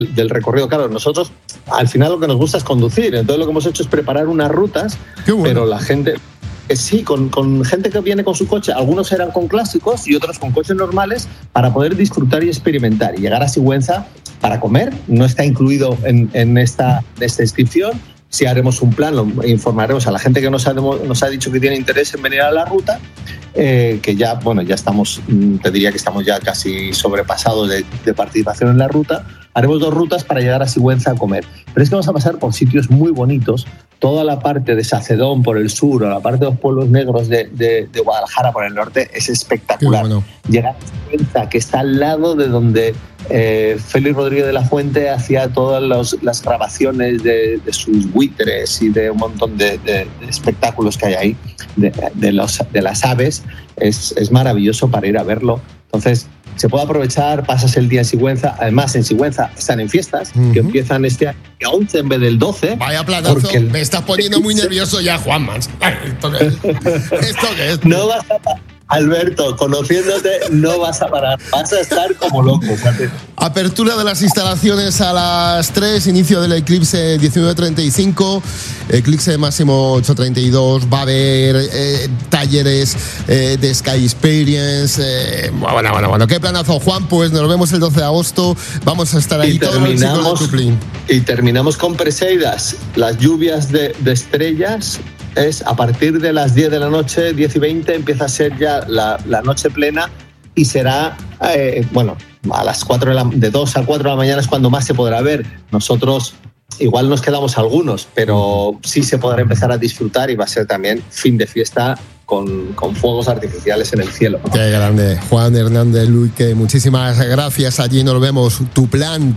del recorrido. Claro, nosotros al final lo que nos gusta es conducir, entonces lo que hemos hecho es preparar unas rutas, pero la gente... Sí, con gente que viene con su coche, algunos eran con clásicos y otros con coches normales, para poder disfrutar y experimentar y llegar a Sigüenza para comer. No está incluido en esta inscripción. Si haremos un plan, lo informaremos a la gente que nos ha dicho que tiene interés en venir a la ruta, que ya estamos, te diría que estamos ya casi sobrepasados de participación en la ruta. Haremos 2 rutas para llegar a Sigüenza a comer. Pero es que vamos a pasar por sitios muy bonitos, toda la parte de Sacedón por el sur, o la parte de los pueblos negros de Guadalajara por el norte, es espectacular. Bueno. Llegar a Sigüenza, que está al lado de donde Félix Rodríguez de la Fuente hacía todas las grabaciones de sus buitres y de un montón de espectáculos que hay ahí, de las aves, es maravilloso para ir a verlo. Entonces, se puede aprovechar, pasas el día en Sigüenza. Además, en Sigüenza están en fiestas, que empiezan este año 11 en vez del 12. Vaya planazo, me estás poniendo muy nervioso ya, Juanmans. ¿Esto qué es? No vas a... Alberto, conociéndote, no vas a parar. Vas a estar como loco. ¿Sabes? Apertura de las instalaciones a las 3, inicio del eclipse 19:35, eclipse máximo 8:32. Va a haber talleres de Sky Experience. Bueno. ¿Qué planazo, Juan? Pues nos vemos el 12 de agosto. Vamos a estar ahí todo el ciclo de Tuplin. Y terminamos con Preseidas. Las lluvias de estrellas. Es a partir de las 10 de la noche, 10 y 20, empieza a ser ya la noche plena y será, a las 4 de 2 a 4 de la mañana es cuando más se podrá ver. Nosotros igual nos quedamos algunos, pero sí se podrá empezar a disfrutar y va a ser también fin de fiesta con fuegos artificiales en el cielo. Qué grande. Juan Hernández Luque, muchísimas gracias. Allí nos vemos. Tu plan,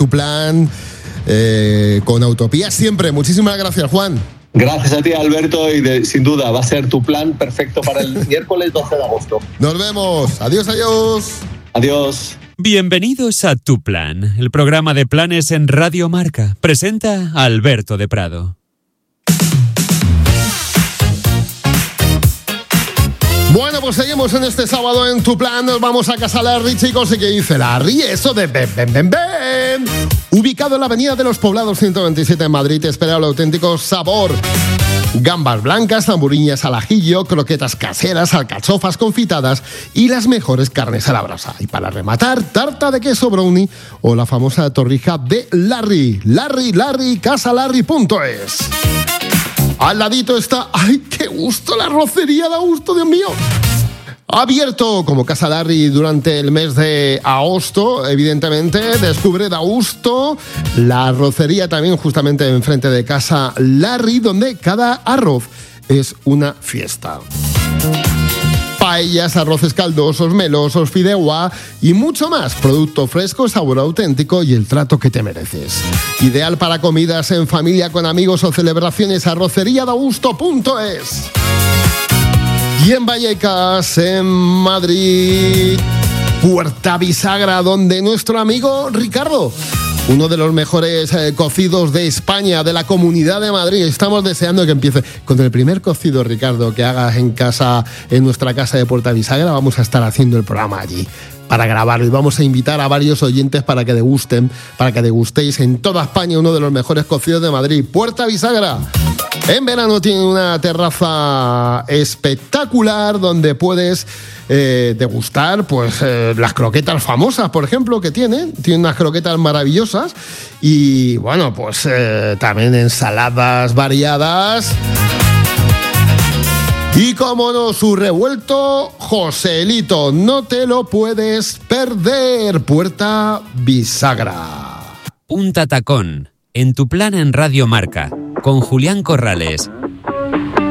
con Autopía siempre. Muchísimas gracias, Juan. Gracias a ti, Alberto, y sin duda va a ser tu plan perfecto para el miércoles 12 de agosto. Nos vemos. Adiós. Adiós. Bienvenidos a Tu Plan, el programa de planes en Radio Marca. Presenta a Alberto de Prado. Bueno, pues seguimos en este sábado en Tu Plan. Nos vamos a Casa Larry, chicos. ¿Y qué dice Larry? Eso de ven. Ubicado en la Avenida de los Poblados 127 en Madrid, te espera el auténtico sabor. Gambas blancas, tamburiñas al ajillo, croquetas caseras, alcachofas confitadas y las mejores carnes a la brasa. Y para rematar, tarta de queso brownie o la famosa torrija de Larry. Larry, casalarry.es. Al ladito está, ¡ay, qué gusto! La arrocería da gusto, Dios mío. Abierto como Casa Larry durante el mes de agosto, evidentemente. Descubre da gusto la arrocería también justamente enfrente de Casa Larry, donde cada arroz es una fiesta. Paellas, arroces caldosos, melosos, fideuá y mucho más. Producto fresco, sabor auténtico y el trato que te mereces. Ideal para comidas en familia, con amigos o celebraciones. arroceriadagusto.es. Y en Vallecas, en Madrid, Puerta Bisagra, donde nuestro amigo Ricardo, uno de los mejores cocidos de España, de la Comunidad de Madrid. Estamos deseando que empiece con el primer cocido, Ricardo, que hagas en casa, en nuestra casa de Puerta Bisagra. Vamos a estar haciendo el programa allí para grabarlo y vamos a invitar a varios oyentes para que degustéis en toda España uno de los mejores cocidos de Madrid. Puerta Bisagra. En verano tiene una terraza espectacular donde puedes degustar las croquetas famosas, por ejemplo, que tiene unas croquetas maravillosas y bueno, también ensaladas variadas. Y como no, su revuelto Joselito, no te lo puedes perder. Puerta Bisagra. Punta Tacón, en Tu Plan en Radio Marca, con Julián Corrales.